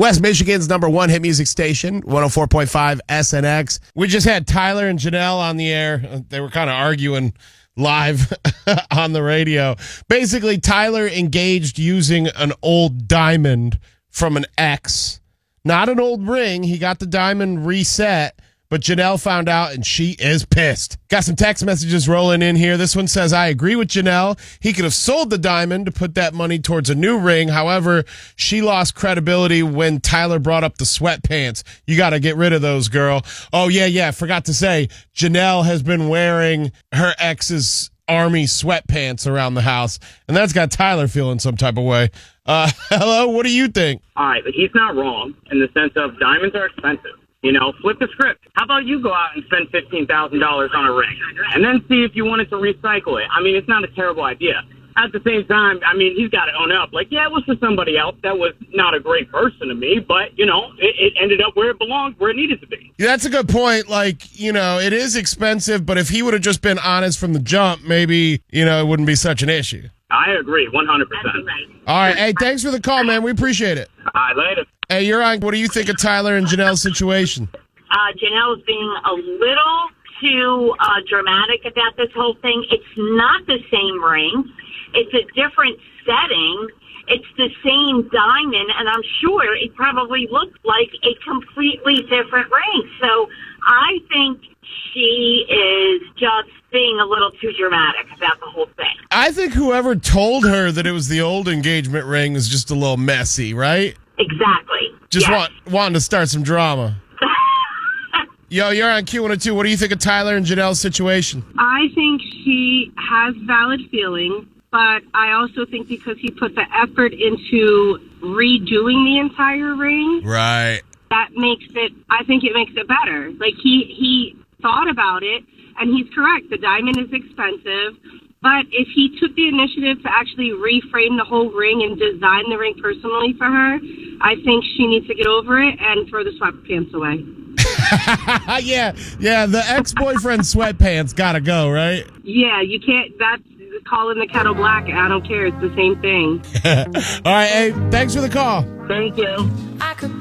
West Michigan's number one hit music station, 104.5 SNX. We just had Tyler and Janelle on the air. They were kind of arguing live on the radio. Basically, Tyler engaged using an old diamond from an ex. Not an old ring. He got the diamond reset, but Janelle found out, and she is pissed. Got some text messages rolling in here. This one says, I agree with Janelle. He could have sold the diamond to put that money towards a new ring. However, she lost credibility when Tyler brought up the sweatpants. You got to get rid of those, girl. Oh, yeah. Forgot to say, Janelle has been wearing her ex's army sweatpants around the house, and that's got Tyler feeling some type of way. Hello, what do you think? All right, but he's not wrong in the sense of diamonds are expensive. You know, flip the script. How about you go out and spend $15,000 on a ring and then see if you wanted to recycle it? I mean, it's not a terrible idea. At the same time, I mean, he's got to own up. Like, yeah, it was for somebody else. That was not a great person to me, but, you know, it ended up where it belonged, where it needed to be. Yeah, that's a good point. Like, you know, it is expensive, but if he would have just been honest from the jump, maybe, you know, it wouldn't be such an issue. I agree, 100%. All right. Hey, thanks for the call, man. We appreciate it. All right, later. Hey, you're on. What do you think of Tyler and Janelle's situation? Janelle's being a little too dramatic about this whole thing. It's not the same ring. It's a different setting. It's the same diamond, and I'm sure it probably looked like a completely different ring. So I think she is just being a little too dramatic about the whole thing. I think whoever told her that it was the old engagement ring was just a little messy, right? Exactly. Just yes. wanting to start some drama. Yo, you're on Q102. What do you think of Tyler and Janelle's situation? I think she has valid feelings, but I also think because he put the effort into redoing the entire ring, right, that makes it, I think it makes it better. Like, he thought about it, and he's correct. The diamond is expensive, but if he took the initiative to actually reframe the whole ring and design the ring personally for her, I think she needs to get over it and throw the sweatpants away. yeah, the ex-boyfriend sweatpants gotta go, right? Yeah, you can't, that's calling the kettle black. I don't care, it's the same thing. All right, hey, thanks for the call. Thank you. I could